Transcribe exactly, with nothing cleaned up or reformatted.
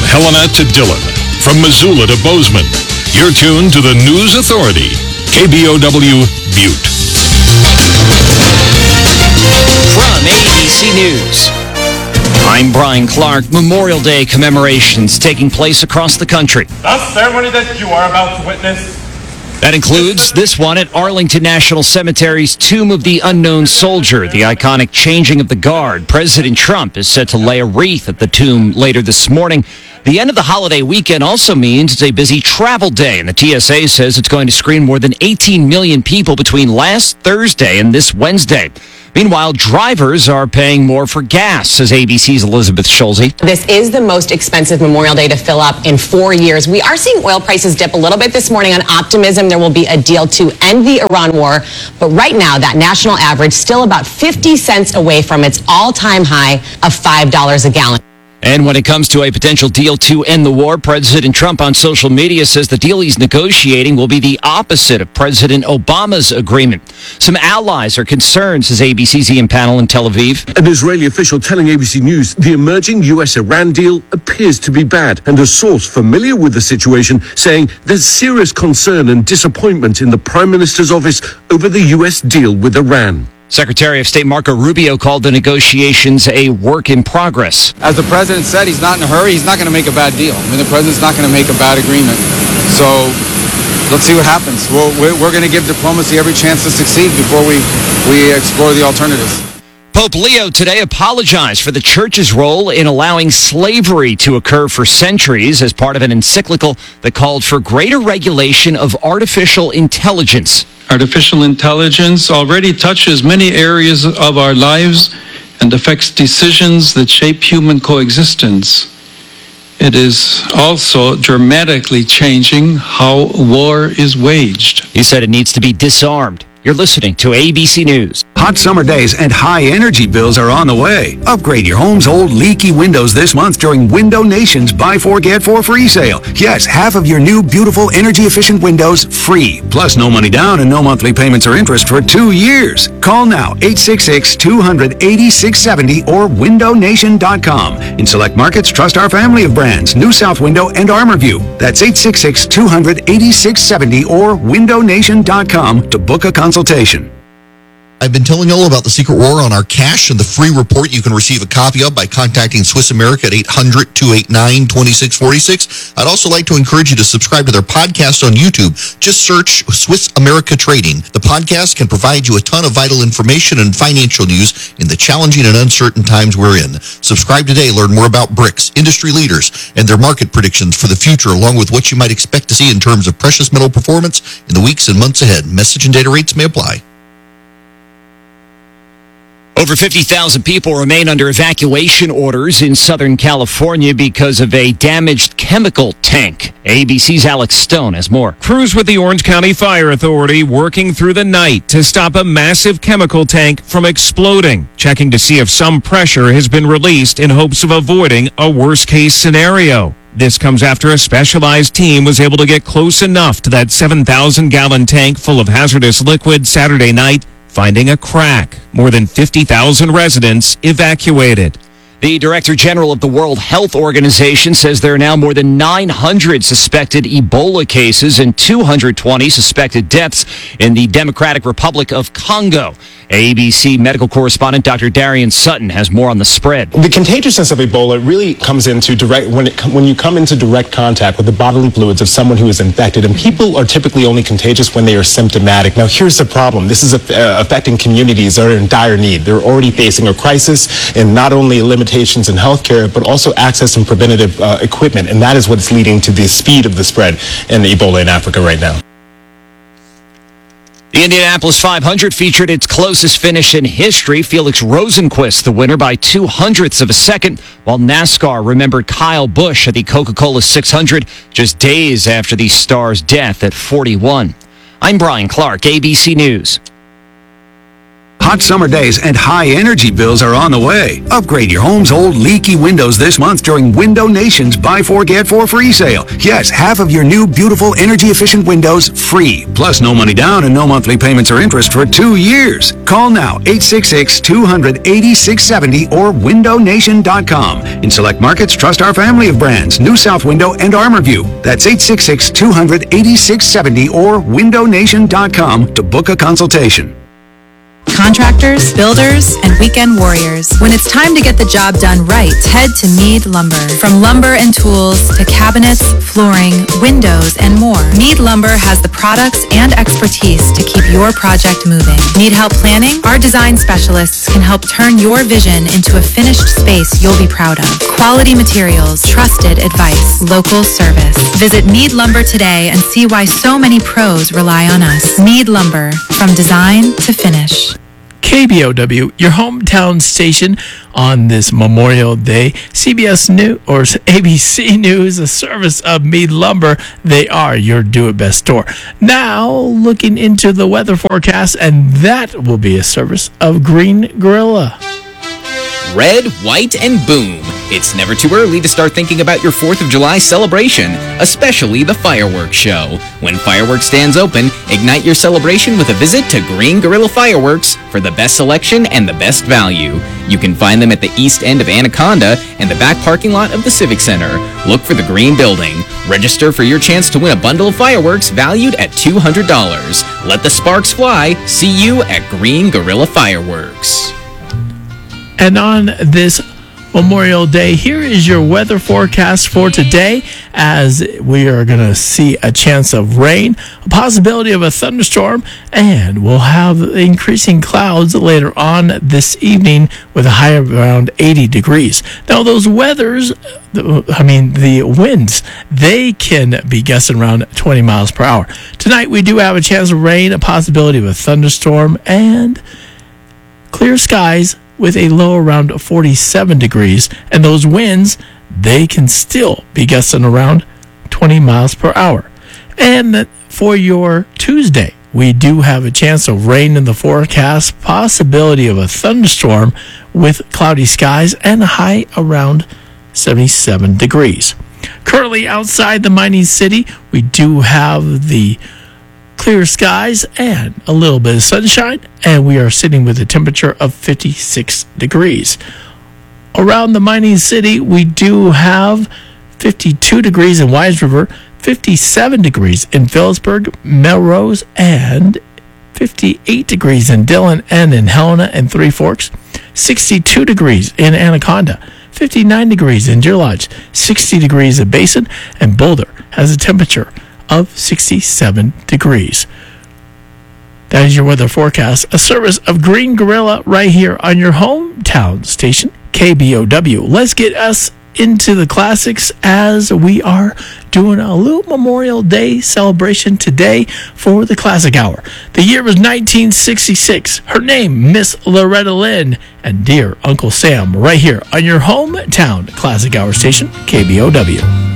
Helena to Dillon, from Missoula to Bozeman. You're tuned to the News Authority, K B O W Butte. From A B C News, I'm Brian Clark. Memorial Day commemorations taking place across the country. The ceremony that you are about to witness. That includes this one at Arlington National Cemetery's Tomb of the Unknown Soldier, the iconic changing of the guard. President Trump is set to lay a wreath at the tomb later this morning. The end of the holiday weekend also means it's a busy travel day, and the T S A says it's going to screen more than eighteen million people between last Thursday and this Wednesday. Meanwhile, drivers are paying more for gas, says A B C's Elizabeth Schulze. This is the most expensive Memorial Day to fill up in four years. We are seeing oil prices dip a little bit this morning on optimism there will be a deal to end the Iran war. But right now, that national average still about fifty cents away from its all-time high of five dollars a gallon. And when it comes to a potential deal to end the war, President Trump on social media says the deal he's negotiating will be the opposite of President Obama's agreement. Some allies are concerned, says A B C's Ian Panel in Tel Aviv. An Israeli official telling A B C News the emerging U S Iran deal appears to be bad, and a source familiar with the situation saying there's serious concern and disappointment in the Prime Minister's office over the U S deal with Iran. Secretary of State Marco Rubio called the negotiations a work in progress. As the president said, he's not in a hurry. He's not going to make a bad deal. I mean, the president's not going to make a bad agreement. So let's see what happens. We'll, we're going to give diplomacy every chance to succeed before we, we explore the alternatives. Pope Leo today apologized for the church's role in allowing slavery to occur for centuries as part of an encyclical that called for greater regulation of artificial intelligence. Artificial intelligence already touches many areas of our lives and affects decisions that shape human coexistence. It is also dramatically changing how war is waged. He said it needs to be disarmed. You're listening to A B C News. Hot summer days and high energy bills are on the way. Upgrade your home's old leaky windows this month during Window Nation's Buy Four Get Four free sale. Yes, half of your new beautiful energy efficient windows free. Plus no money down and no monthly payments or interest for two years. Call now eight six six, two hundred, eighty-six seventy or window nation dot com. In select markets, trust our family of brands, New South Window and ArmorView. That's eight six six, two hundred, eighty-six seventy or window nation dot com to book a consultation. I've been telling you all about the secret war on our cash and the free report you can receive a copy of by contacting Swiss America at eight hundred, two eight nine, two six four six. I'd also like to encourage you to subscribe to their podcast on YouTube. Just search Swiss America Trading. The podcast can provide you a ton of vital information and financial news in the challenging and uncertain times we're in. Subscribe today. Learn more about BRICS, industry leaders, and their market predictions for the future, along with what you might expect to see in terms of precious metal performance in the weeks and months ahead. Message and data rates may apply. Over fifty thousand people remain under evacuation orders in Southern California because of a damaged chemical tank. A B C's Alex Stone has more. Crews with the Orange County Fire Authority working through the night to stop a massive chemical tank from exploding, checking to see if some pressure has been released in hopes of avoiding a worst-case scenario. This comes after a specialized team was able to get close enough to that seven thousand gallon tank full of hazardous liquid Saturday night, finding a crack. More than fifty thousand residents evacuated. The Director General of the World Health Organization says there are now more than nine hundred suspected Ebola cases and two hundred twenty suspected deaths in the Democratic Republic of Congo. A B C medical correspondent Doctor Darian Sutton has more on the spread. The contagiousness of Ebola really comes into direct when it when you come into direct contact with the bodily fluids of someone who is infected, and people are typically only contagious when they are symptomatic. Now, here's the problem: this is uh, affecting communities that are in dire need. They're already facing a crisis, and not only limitations in healthcare, but also access and preventative uh, equipment, and that is what's leading to the speed of the spread in Ebola in Africa right now. The Indianapolis five hundred featured its closest finish in history. Felix Rosenqvist, the winner by two hundredths of a second, while NASCAR remembered Kyle Busch at the Coca-Cola six hundred just days after the star's death at forty-one. I'm Brian Clark, A B C News. Hot summer days and high energy bills are on the way. Upgrade your home's old leaky windows this month during Window Nation's Buy Four Get Four free sale. Yes, half of your new beautiful energy efficient windows free. Plus no money down and no monthly payments or interest for two years. Call now eight six six, two hundred, eighty-six seventy or window nation dot com. In select markets, trust our family of brands, New South Window and ArmorView. That's eight six six, two hundred, eighty-six seventy or window nation dot com to book a consultation. Contractors, builders, and weekend warriors. When it's time to get the job done right, head to Mead Lumber. From lumber and tools to cabinets, flooring, windows, and more, Mead Lumber has the products and expertise to keep your project moving. Need help planning? Our design specialists can help turn your vision into a finished space you'll be proud of. Quality materials, trusted advice, local service. Visit Mead Lumber today and see why so many pros rely on us. Mead Lumber, from design to finish. K B O W, your hometown station on this Memorial Day. C B S News or A B C News, a service of Mead Lumber. They are your do-it-best store. Now, looking into the weather forecast, and that will be a service of Green Gorilla. Red, white, and boom. It's never too early to start thinking about your fourth of July celebration, especially the fireworks show. When fireworks stands open, ignite your celebration with a visit to Green Gorilla Fireworks for the best selection and the best value. You can find them at the east end of Anaconda and the back parking lot of the Civic Center. Look for the green building. Register for your chance to win a bundle of fireworks valued at two hundred dollars. Let the sparks fly. See you at Green Gorilla Fireworks. And on this Memorial Day, here is your weather forecast for today, as we are going to see a chance of rain, a possibility of a thunderstorm, and we'll have increasing clouds later on this evening with a high of around eighty degrees. Now, those weathers, I mean, the winds, they can be gusting around twenty miles per hour. Tonight, we do have a chance of rain, a possibility of a thunderstorm, and clear skies with a low around forty-seven degrees, and those winds, they can still be gusting around twenty miles per hour. And for your Tuesday, we do have a chance of rain in the forecast, possibility of a thunderstorm with cloudy skies and a high around seventy-seven degrees. Currently outside the mining city, we do have the clear skies and a little bit of sunshine, and we are sitting with a temperature of fifty-six degrees. Around the mining city, we do have fifty-two degrees in Wise River, fifty-seven degrees in Phillipsburg, Melrose, and fifty-eight degrees in Dillon and in Helena and Three Forks, sixty-two degrees in Anaconda, fifty-nine degrees in Deer Lodge, sixty degrees in Basin, and Boulder has a temperature of sixty-seven degrees. That is your weather forecast, a service of Green Gorilla right here on your hometown station, K B O W. Let's get us into the classics as we are doing a little Memorial Day celebration today for the Classic Hour. The year was nineteen sixty-six. Her name, Miss Loretta Lynn, and Dear Uncle Sam right here on your hometown Classic Hour station, K B O W.